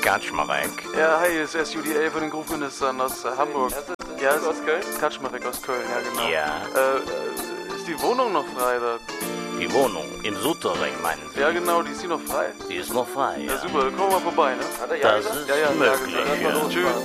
Kaczmarek. Ja, hi, es ist SUDA von den Großministern aus Hamburg. Ja, ist aus Köln? Kaczmarek aus Köln, ja genau. Ja. Ist die Wohnung noch frei da? Die Wohnung in Suttering, meinen Sie? Ja genau, die ist die noch frei? Die ist noch frei, Ja ja. super, dann kommen wir mal vorbei, ne? Hat er ja Das gesagt? ist möglich, Ja. ja. Tschüss.